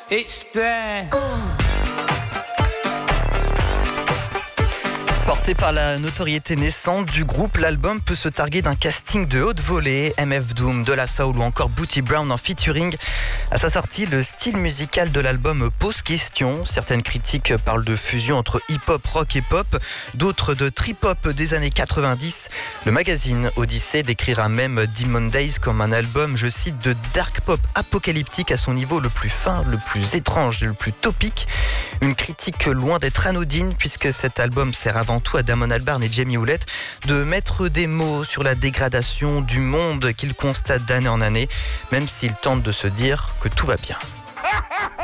It's there. Porté par la notoriété naissante du groupe, l'album peut se targuer d'un casting de haute volée, MF Doom, De La Soul ou encore Booty Brown en featuring. À sa sortie, le style musical de l'album pose question. Certaines critiques parlent de fusion entre hip-hop, rock et pop, d'autres de trip-hop des années 90. Le magazine Odyssey décrira même Demon Days comme un album, je cite, de dark pop apocalyptique à son niveau le plus fin, le plus étrange et le plus topique. Une critique loin d'être anodine puisque cet album sert avant tout à Damon Albarn et Jamie Hewlett de mettre des mots sur la dégradation du monde qu'ils constatent d'année en année, même s'ils tentent de se dire que tout va bien.